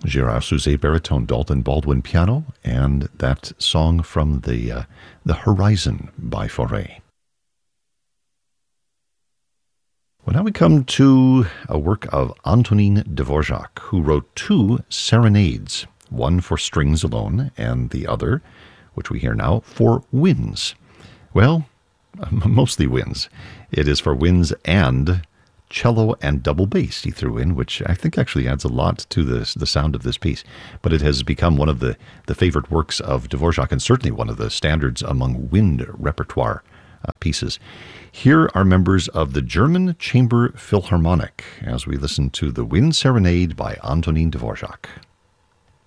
Gérard Souzet baritone, Dalton Baldwin piano, and that song from the Horizon by Fauré. Well, now we come to a work of Antonin Dvorak, who wrote two serenades, one for strings alone and the other, which we hear now, for winds. Well, mostly winds. It is for winds and cello and double bass he threw in, which I think actually adds a lot to the sound of this piece. But it has become one of the favorite works of Dvorak, and certainly one of the standards among wind repertoire pieces. Here are members of the German Chamber Philharmonic as we listen to the Wind Serenade by Antonin Dvorak.